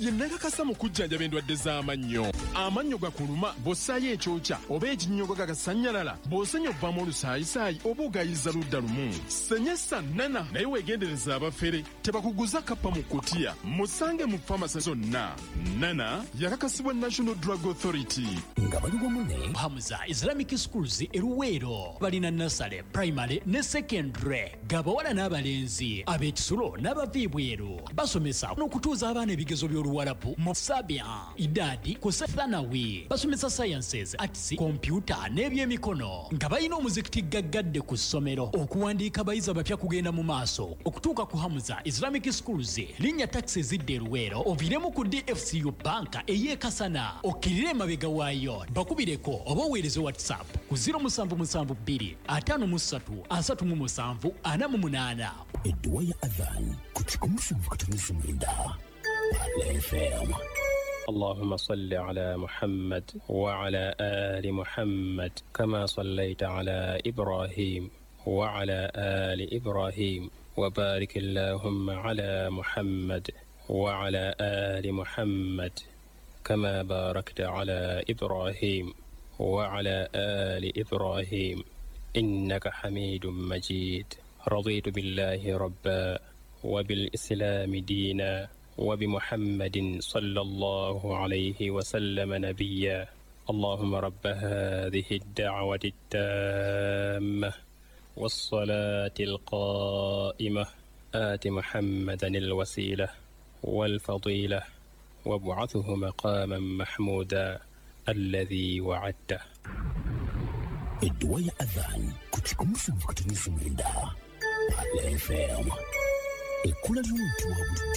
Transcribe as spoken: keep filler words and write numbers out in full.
ye nnakakasa mu kujjanjaba endwadde z'amannyo. Amannyo gakuluma bw'ossaayo ekyokya oba ekinnyogo gagasannyalala bw'osenya obbamu olusaayisaayi oba ogayiza ludda lumu. Senyesa Nana naye weegendereza abafere tebakuguza kappa mu kutiya. Musange mu famasi zonna. Nana yakakasibwa National Drug Authority. Nga bali wamu ne Hamza Islamic Schools e Luweero balina nasale primary ne secondary gabawala n'abalenzi ab'ekisulo n'abaviibweru basomesa n'okutuuza abaana ebigezo by'oluwalabu mu sabia idadi ku sethanawi basomesa sciences arts computer n'ebyemikono nga balina omuzikiti gaggadde ku ssomero okuwandiika abayizi abapya kugenda mu maaso okutuuka ku Hamza Islamic Schools linnya taxi zidde Luweero oviremu ku D F C U banka ey'ekasana okkirire emabega waayo bakubireko oba oweereze WhatsApp ku zero seven seven two five three asatu mu musanvu ana mu munaana. edduwa ya adhan ku kikumi katono mwenda F M. اللهم صل على محمد وعلى آل محمد كما صليت على إبراهيم وعلى آل إبراهيم وبارك اللهم على محمد وعلى آل محمد كما باركت على إبراهيم وعلى آل إبراهيم إنك حميد مجيد. رضيت بالله ربا وبالإسلام دينا وبمحمد صلى الله عليه وسلم نبيا. اللهم رب هذه الدعوة التامة والصلاة القائمة آت محمدا الوسيلة والفضيلة وابعثه مقاما محمودا الذي وعدته. edduwa ya adhan ku kikumi katono mwenda F M. Ekula ly'omuntu wa buli